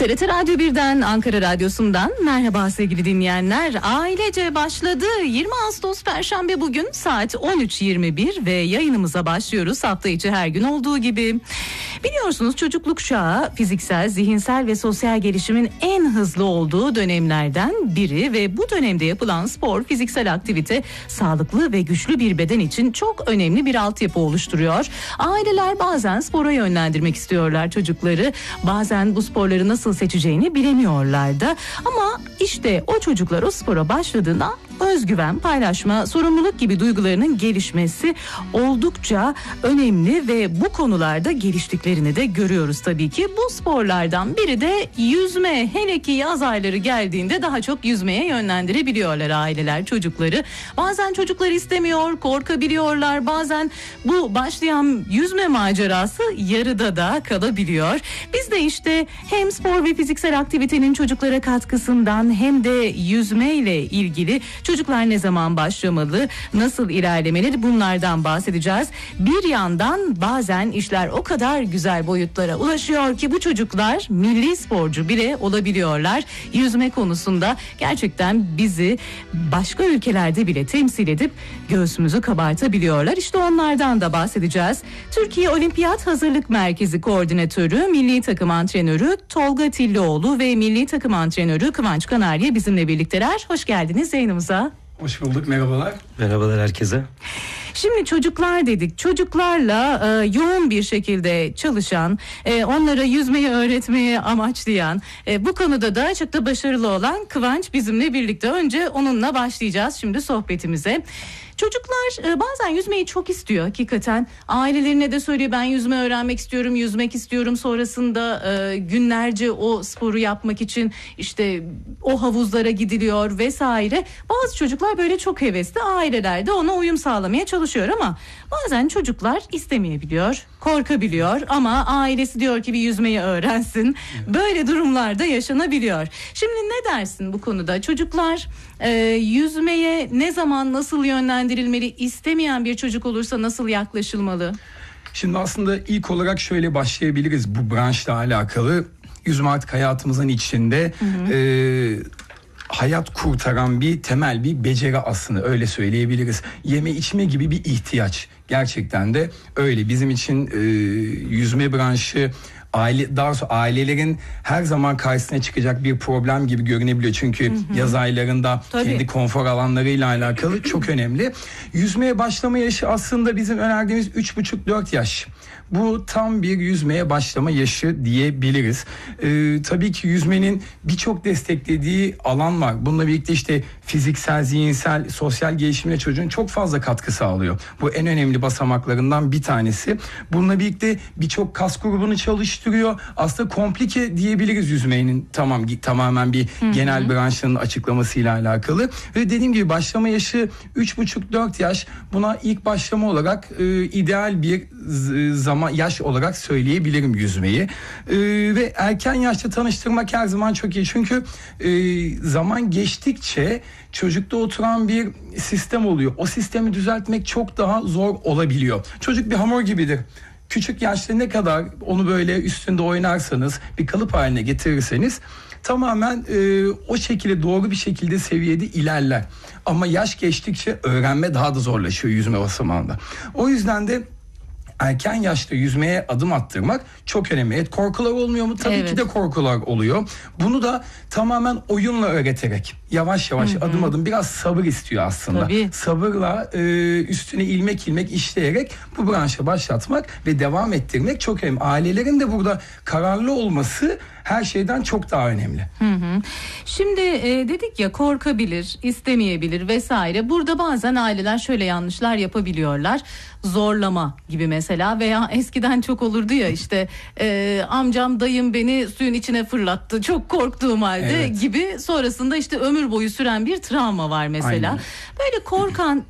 TRT Radyo 1'den, Ankara Radyosu'ndan merhaba sevgili dinleyenler. Ailece başladı. 20 Ağustos Perşembe bugün saat 13.21 ve yayınımıza başlıyoruz. Hafta içi her gün olduğu gibi. Biliyorsunuz çocukluk çağı fiziksel, zihinsel ve sosyal gelişimin en hızlı olduğu dönemlerden biri ve bu dönemde yapılan spor, fiziksel aktivite sağlıklı ve güçlü bir beden için çok önemli bir altyapı oluşturuyor. Aileler bazen spora yönlendirmek istiyorlar çocukları. Bazen bu sporları nasıl seçeceğini bilemiyorlar da. Ama işte o çocuklar o spora başladığında özgüven, paylaşma, sorumluluk gibi duygularının gelişmesi oldukça önemli ve bu konularda geliştiklerini de görüyoruz tabii ki. Bu sporlardan biri de yüzme. Hele ki yaz ayları geldiğinde daha çok yüzmeye yönlendirebiliyorlar aileler çocukları. Bazen çocuklar istemiyor, korkabiliyorlar. Bazen bu başlayan yüzme macerası yarıda da kalabiliyor. Biz de işte hem spor ve fiziksel aktivitenin çocuklara katkısından hem de yüzme ile ilgili çocuklar ne zaman başlamalı, nasıl ilerlemeli, bunlardan bahsedeceğiz. Bir yandan bazen işler o kadar güzel boyutlara ulaşıyor ki bu çocuklar milli sporcu bile olabiliyorlar. Yüzme konusunda gerçekten bizi başka ülkelerde bile temsil edip göğsümüzü kabartabiliyorlar. İşte onlardan da bahsedeceğiz. Türkiye Olimpiyat Hazırlık Merkezi Koordinatörü, milli takım antrenörü Tolga Tillioğlu ve milli takım antrenörü Kıvanç Kanarya bizimle birlikteler. Hoş geldiniz yayınımıza. Hoş bulduk, merhabalar. Merhabalar herkese. Şimdi çocuklar dedik. Çocuklarla yoğun bir şekilde çalışan, onlara yüzmeyi öğretmeye amaçlayan, bu konuda da çok da başarılı olan Kıvanç bizimle birlikte. Önce onunla başlayacağız şimdi sohbetimize. Çocuklar bazen yüzmeyi çok istiyor hakikaten. Ailelerine de söylüyor, ben yüzme öğrenmek istiyorum, yüzmek istiyorum. Sonrasında günlerce o sporu yapmak için işte o havuzlara gidiliyor vesaire. Bazı çocuklar böyle çok hevesli, aileler de ona uyum sağlamaya çalışıyor ama bazen çocuklar istemeyebiliyor, korkabiliyor ama ailesi diyor ki bir yüzmeyi öğrensin. Böyle durumlarda yaşanabiliyor. Şimdi ne dersin bu konuda? Çocuklar yüzmeye ne zaman, nasıl yönlendirilmeli? İstemeyen bir çocuk olursa nasıl yaklaşılmalı? Şimdi aslında ilk olarak şöyle başlayabiliriz bu branşla alakalı. Yüzme artık hayatımızın içinde hayat kurtaran bir temel bir beceri aslında, öyle söyleyebiliriz. Yeme içme gibi bir ihtiyaç. Gerçekten de öyle. Bizim için yüzme branşı daha doğrusu ailelerin her zaman karşısına çıkacak bir problem gibi görünebiliyor. Çünkü yaz aylarında kendi konfor alanlarıyla alakalı çok önemli. Yüzmeye başlama yaşı aslında bizim önerdiğimiz 3,5-4 yaş. Bu tam bir yüzmeye başlama yaşı diyebiliriz. Tabii ki yüzmenin birçok desteklediği alan var. Bununla birlikte işte fiziksel, zihinsel, sosyal gelişimine çocuğun çok fazla katkı sağlıyor. Bu en önemli basamaklarından bir tanesi. Bununla birlikte birçok kas grubunu çalıştırıyor. Aslında komplike diyebiliriz yüzmenin tamamen bir genel branşının açıklamasıyla alakalı. Ve dediğim gibi başlama yaşı 3,5-4 yaş. Buna ilk başlama olarak ideal bir yaş olarak söyleyebilirim yüzmeyi. Ve erken yaşta tanıştırmak her zaman çok iyi. Çünkü zaman geçtikçe çocukta oturan bir sistem oluyor. O sistemi düzeltmek çok daha zor olabiliyor. Çocuk bir hamur gibidir. Küçük yaşta ne kadar onu böyle üstünde oynarsanız, bir kalıp haline getirirseniz tamamen o şekilde, doğru bir şekilde seviyede ilerler. Ama yaş geçtikçe öğrenme daha da zorlaşıyor yüzme basamağında. O yüzden de erken yaşta yüzmeye adım attırmak çok önemli. Evet, korkular olmuyor mu? Tabii ki de korkular oluyor. Bunu da tamamen oyunla öğreterek, yavaş yavaş, adım adım, biraz sabır istiyor aslında. Tabii. Sabırla üstüne ilmek ilmek işleyerek bu branşa başlatmak ve devam ettirmek çok önemli. Ailelerin de burada kararlı olması her şeyden çok daha önemli. Şimdi dedik ya, korkabilir, istemeyebilir vesaire. Burada bazen aileler şöyle yanlışlar yapabiliyorlar. Zorlama gibi mesela, veya eskiden çok olurdu ya işte amcam, dayım beni suyun içine fırlattı çok korktuğum halde gibi, sonrasında işte ömür boyu süren bir travma var mesela. Aynen. Böyle korkan